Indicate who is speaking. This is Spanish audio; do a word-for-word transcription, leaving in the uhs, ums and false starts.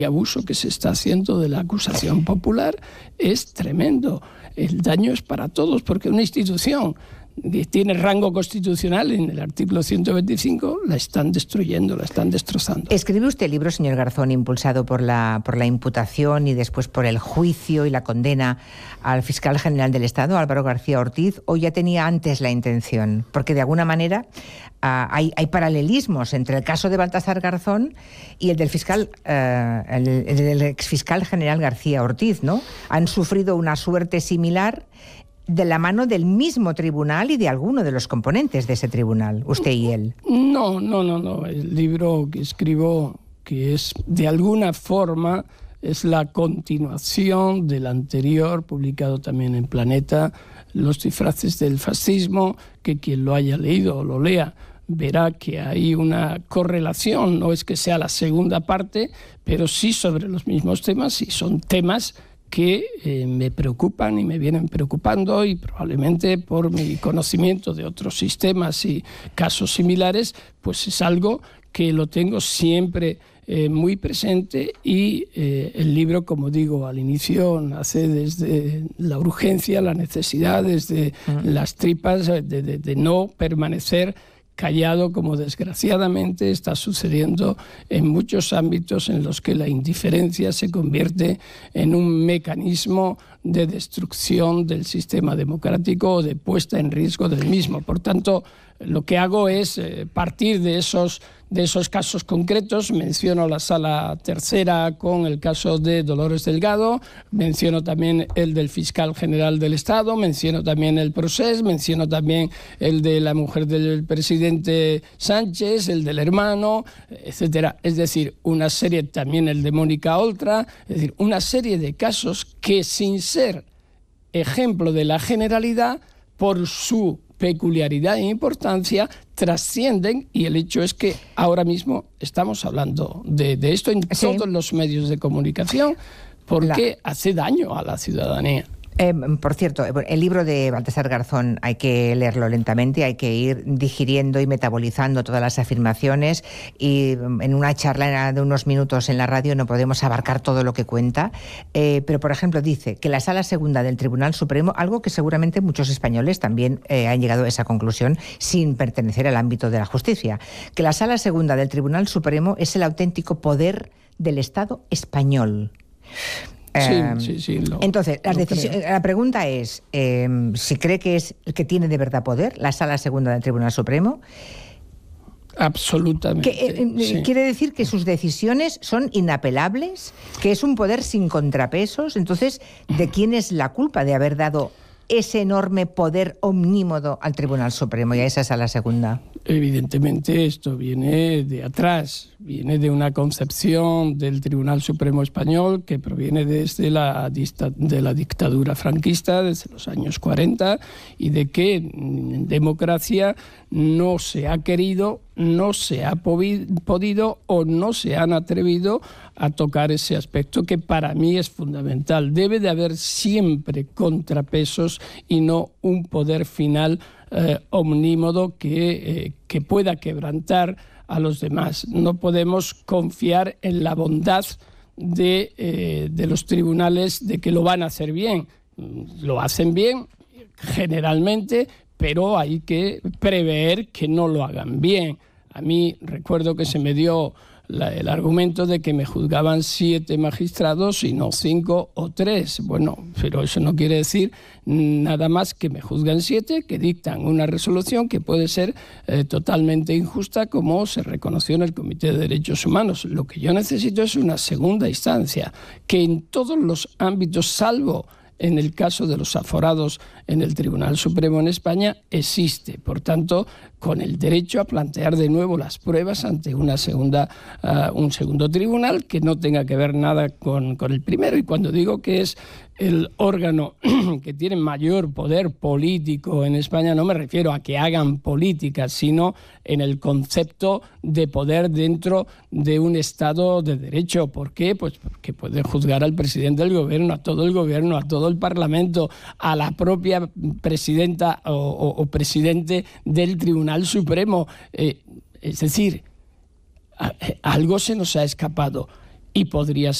Speaker 1: abuso que se está haciendo de la acusación popular es tremendo. El daño es para todos, porque una institución que tiene rango constitucional en el artículo ciento veinticinco la están destruyendo, la están destrozando.
Speaker 2: Escribe usted el libro, señor Garzón, impulsado por la, por la imputación y después por el juicio y la condena al fiscal general del Estado, Álvaro García Ortiz, ¿o ya tenía antes la intención? Porque de alguna manera uh, hay, hay paralelismos entre el caso de Baltasar Garzón y el del fiscal, uh, el, el del exfiscal general García Ortiz, ¿no? Han sufrido una suerte similar de la mano del mismo tribunal y de alguno de los componentes de ese tribunal, usted y él.
Speaker 1: No, no, no, no. El libro que escribo, que es de alguna forma, es la continuación del anterior, publicado también en Planeta, Los disfraces del fascismo, que quien lo haya leído o lo lea verá que hay una correlación, no es que sea la segunda parte, pero sí sobre los mismos temas, y son temas que eh, me preocupan y me vienen preocupando, y probablemente por mi conocimiento de otros sistemas y casos similares, pues es algo que lo tengo siempre eh, muy presente, y eh, el libro, como digo al inicio, nace desde la urgencia, la necesidad, desde uh-huh. las tripas de, de, de no permanecer callado, como desgraciadamente está sucediendo en muchos ámbitos en los que la indiferencia se convierte en un mecanismo de destrucción del sistema democrático o de puesta en riesgo del mismo. Por tanto, lo que hago es eh, partir de esos, de esos casos concretos. Menciono la Sala Tercera con el caso de Dolores Delgado, menciono también el del fiscal general del Estado, menciono también el procés, menciono también el de la mujer del presidente Sánchez, el del hermano, etcétera. Es decir, una serie, también el de Mónica Oltra, es decir, una serie de casos que, sin ser ejemplo de la generalidad, por su peculiaridad e importancia, trascienden, y el hecho es que ahora mismo estamos hablando de, de esto en sí. todos los medios de comunicación, porque la... hace daño a la ciudadanía.
Speaker 2: Eh, por cierto, el libro de Baltasar Garzón hay que leerlo lentamente, hay que ir digiriendo y metabolizando todas las afirmaciones, y en una charla de unos minutos en la radio no podemos abarcar todo lo que cuenta, eh, pero por ejemplo dice que la Sala Segunda del Tribunal Supremo, algo que seguramente muchos españoles también eh, han llegado a esa conclusión sin pertenecer al ámbito de la justicia, que la Sala Segunda del Tribunal Supremo es el auténtico poder del Estado español.
Speaker 1: Sí, sí, sí. Lo,
Speaker 2: Entonces, la, la pregunta es eh, si cree que es el que tiene de verdad poder, la Sala Segunda del Tribunal Supremo.
Speaker 1: Absolutamente.
Speaker 2: Que, eh,
Speaker 1: sí.
Speaker 2: ¿Quiere decir que sus decisiones son inapelables? ¿Que es un poder sin contrapesos? Entonces, ¿de quién es la culpa de haber dado ese enorme poder omnímodo al Tribunal Supremo y a esa Sala Segunda?
Speaker 1: Evidentemente esto viene de atrás, viene de una concepción del Tribunal Supremo Español que proviene desde la, de la dictadura franquista, desde los años cuarenta, y de que en democracia no se ha querido, no se ha podido o no se han atrevido a tocar ese aspecto que para mí es fundamental. Debe de haber siempre contrapesos y no un poder final eh, omnímodo que, eh, que pueda quebrantar a los demás. No podemos confiar en la bondad de, eh, de los tribunales, de que lo van a hacer bien. Lo hacen bien generalmente, pero hay que prever que no lo hagan bien. A mí recuerdo que se me dio la, el argumento de que me juzgaban siete magistrados y no cinco o tres. Bueno, pero eso no quiere decir nada más que me juzgan siete, que dictan una resolución que puede ser eh, totalmente injusta, como se reconoció en el Comité de Derechos Humanos. Lo que yo necesito es una segunda instancia, que en todos los ámbitos, salvo en el caso de los aforados en el Tribunal Supremo en España, existe. Por tanto, con el derecho a plantear de nuevo las pruebas ante una segunda, uh, un segundo tribunal que no tenga que ver nada con, con el primero. Y cuando digo que es el órgano que tiene mayor poder político en España, no me refiero a que hagan política, sino en el concepto de poder dentro de un Estado de Derecho. ¿Por qué? Pues porque puede juzgar al presidente del gobierno, a todo el gobierno, a todo el Parlamento, a la propia presidenta o, o, o presidente del Tribunal Supremo. Eh, es decir, a, algo se nos ha escapado. y podría